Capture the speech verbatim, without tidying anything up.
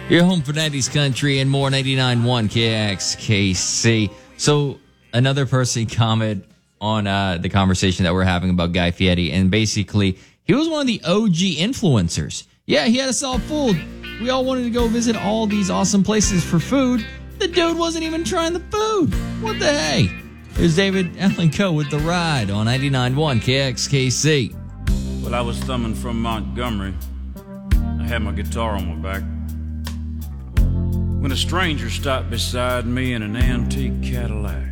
Your home for nineties country and more, ninety-nine point one K X K C. So another person commented on uh, the conversation that we're having about Guy Fieri, and basically he was one of the O G influencers. Yeah, he had us all fooled. We all wanted to go visit all these awesome places for food. The dude wasn't even trying the food. What the hey? Here's David Allen Coe with The Ride on ninety-nine point one K X K C. Well, I was thumbing from Montgomery. I had my guitar on my back when a stranger stopped beside me in an antique Cadillac.